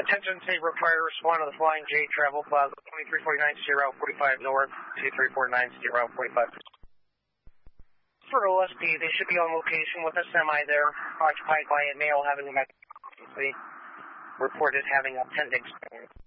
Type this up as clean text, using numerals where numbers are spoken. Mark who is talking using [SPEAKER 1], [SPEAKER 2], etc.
[SPEAKER 1] Attention to require respond to the Flying J Travel Plaza 2349 North, 2349 For OSP, they should be on location with a semi there, occupied by a male having reported having appendix pain.